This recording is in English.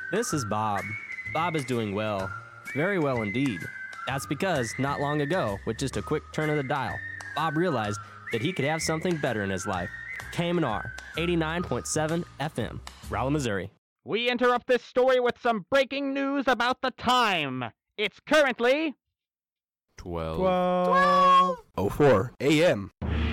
This is Bob. Bob is doing well. Very well indeed. That's because, not long ago, with just a quick turn of the dial, Bob realized that he could have something better in his life. KMNR, 89.7 FM, Rolla, Missouri. We interrupt this story with some breaking news about the time. It's currently 12:04 a.m.